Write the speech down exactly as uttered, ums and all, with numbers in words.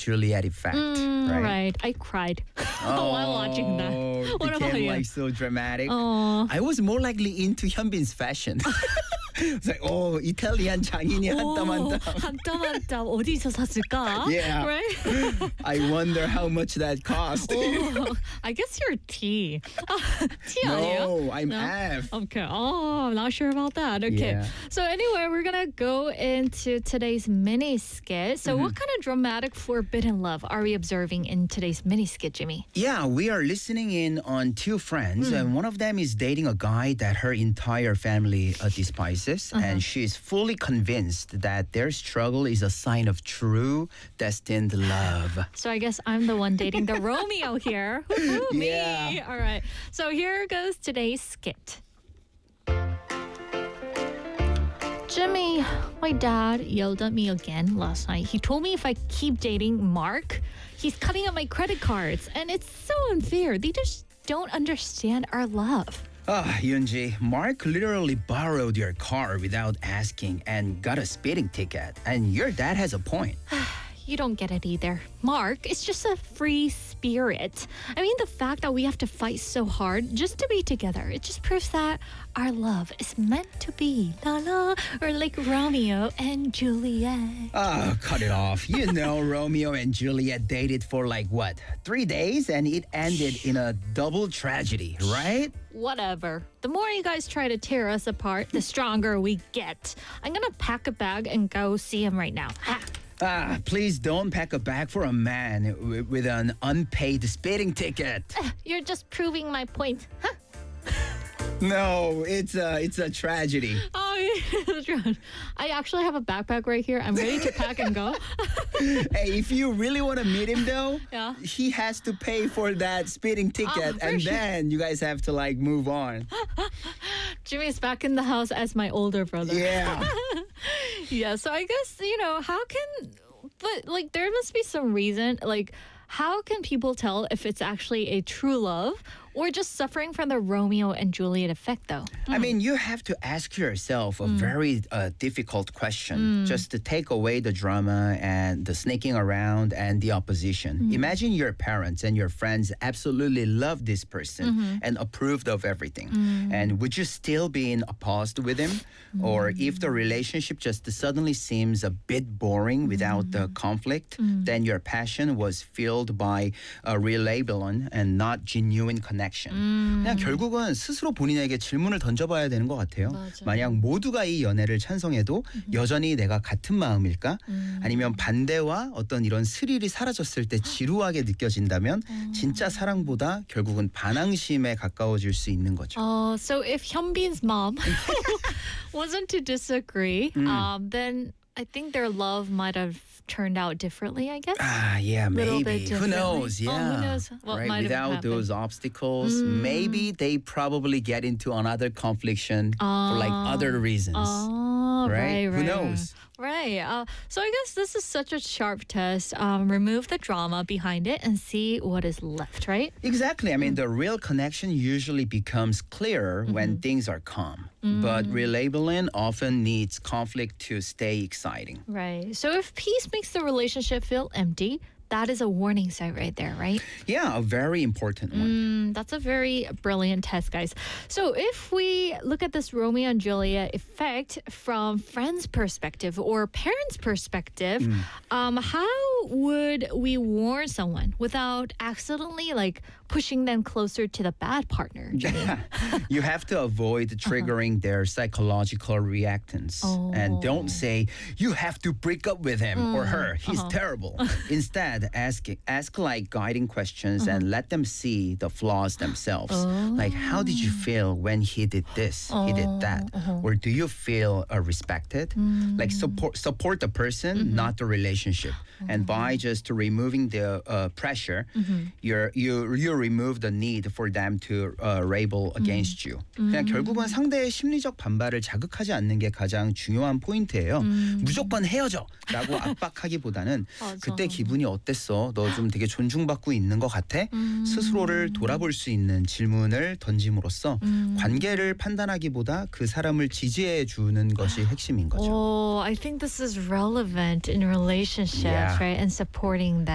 Juliet effect, Mm, right? right. I cried while watching that. It What about became you? like so dramatic. Oh. I was more likely into 현빈's fashion. It's like, oh, 이탈리안 장인이 한 땀 한 땀. 한땀 한땀 어디서 샀을까? Yeah. Right? I wonder how much that cost. Oh, I guess you're T. T 아니에요? No, I'm No? F. Okay. Oh, I'm not sure about that. Okay. Yeah. So anyway, we're gonna go into today's mini skit. So Mm-hmm. what kind of dramatic forbidden love are we observing in today's mini skit, Jimmy? Yeah, we are listening in on two friends, and one of them is dating a guy that her entire family uh, despises, and she is fully convinced that their struggle is a sign of true, destined love. So I guess I'm the one dating the Romeo here. Woo-hoo, me. Yeah. All right. So here goes today's skit. Jimmy, my dad yelled at me again last night. He told me if I keep dating Mark, he's cutting up my credit cards. And it's so unfair. They just don't understand our love. Ah, Yoonji, Mark literally borrowed your car without asking and got a speeding ticket. And your dad has a point. You don't get it either. Mark is just a free spirit. I mean, the fact that we have to fight so hard just to be together, it just proves that our love is meant to be. La la, or like Romeo and Juliet. Oh, cut it off. You know, Romeo and Juliet dated for like what, three days? And it ended in a double tragedy, right? Whatever. The more you guys try to tear us apart, the stronger we get. I'm gonna pack a bag and go see him right now. Ha. Ah, please don't pack a bag for a man w- with an unpaid speeding ticket. You're just proving my point. Huh? No, it's a, it's a tragedy. Oh, yeah. I actually have a backpack right here. I'm ready to pack and go. Hey, if you really want to meet him though, Yeah. he has to pay for that speeding ticket, for and sure. then you guys have to like move on. Jimmy's back in the house as my older brother. Yeah. Yeah, so I guess, you know, how can, but like there must be some reason, like how can people tell if it's actually a true love or just suffering from the Romeo and Juliet effect though? I mean, you have to ask yourself a very uh, difficult question just to take away the drama and the sneaking around and the opposition. Imagine your parents and your friends absolutely love this person and approved of everything. And would you still be in opposed with him? Or if the relationship just suddenly seems a bit boring without the conflict, then your passion was filled by a relabelling and not genuine connection. 그냥 결국은 스스로 본인에게 질문을 던져봐야 되는 것 같아요. 맞아. 만약 모두가 이 연애를 찬성해도 여전히 내가 같은 마음일까? 아니면 반대와 어떤 이런 스릴이 사라졌을 때 지루하게 느껴진다면 진짜 사랑보다 결국은 반항심에 가까워질 수 있는 거죠. Oh, so if Hyunbin's mom wasn't to disagree, um, then I think their love might have turned out differently, I guess. Ah, yeah, Little maybe. bit Who knows? differently. Yeah. Oh, who knows what right? might have Without happened. those obstacles, maybe they probably get into another confliction for like other reasons. Oh, Right? right, Who right. knows? Right. Uh, so I guess this is such a sharp test. Um, remove the drama behind it and see what is left, right? Exactly. I mean, the real connection usually becomes clearer when things are calm. But relabeling often needs conflict to stay exciting. Right. So if peace makes the relationship feel empty, that is a warning sign right there, right? Yeah, a very important one. Mm, that's a very brilliant test, guys. So if we look at this Romeo and Juliet effect from friends' perspective or parents' perspective, um, how would we warn someone without accidentally like pushing them closer to the bad partner? Jimmy? You have to avoid triggering their psychological reactance. And don't say, you have to break up with him or her. He's terrible. Instead, ask, ask like guiding questions and let them see the flaws themselves. Like, how did you feel when he did this, he did that? Or do you feel uh, respected? Like, support, support the person, not the relationship. And by just removing the uh, pressure, you're, you, you remove the need for them to uh, rebel against you. 그냥 결국은 상대의 심리적 반발을 자극하지 않는 게 가장 중요한 포인트예요. 무조건 헤어져 라고 압박하기보다는 맞아. 그때 기분이 어땠어? 너 좀 되게 존중받고 있는 것 같아? 스스로를 돌아볼 수 있는 질문을 던짐으로써 관계를 판단하기보다 그 사람을 지지해 주는 것이 핵심인 거죠. Oh, I think this is relevant in relationships, Yeah. right? And supporting them.